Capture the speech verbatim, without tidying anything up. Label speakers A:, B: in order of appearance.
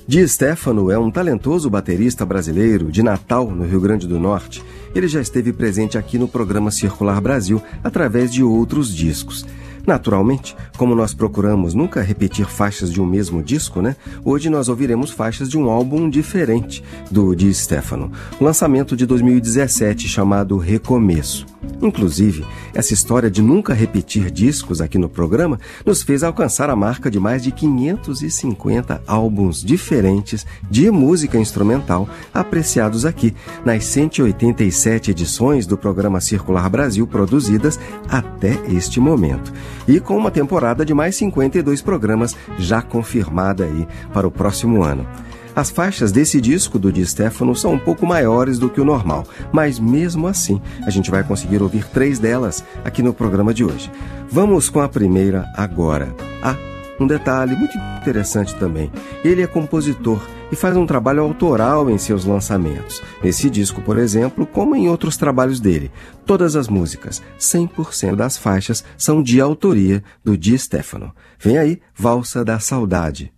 A: Di Stefano é um talentoso baterista brasileiro de Natal, no Rio Grande do Norte. Ele já esteve presente aqui no programa Circular Brasil através de outros discos. Naturalmente, como nós procuramos nunca repetir faixas de um mesmo disco, né? Hoje nós ouviremos faixas de um álbum diferente do Di Stefano, o lançamento de dois mil e dezessete chamado Recomeço. Inclusive, essa história de nunca repetir discos aqui no programa nos fez alcançar a marca de mais de quinhentos e cinquenta álbuns diferentes de música instrumental apreciados aqui nas cento e oitenta e sete edições do programa Circular Brasil produzidas até este momento. E com uma temporada de mais cinquenta e dois programas já confirmada aí para o próximo ano. As faixas desse disco do Di Stefano são um pouco maiores do que o normal, mas mesmo assim a gente vai conseguir ouvir três delas aqui no programa de hoje. Vamos com a primeira agora. Ah, um detalhe muito interessante também. Ele é compositor e faz um trabalho autoral em seus lançamentos. Nesse disco, por exemplo, como em outros trabalhos dele. Todas as músicas, cem por cento das faixas, são de autoria do Di Stefano. Vem aí, Valsa da Saudade.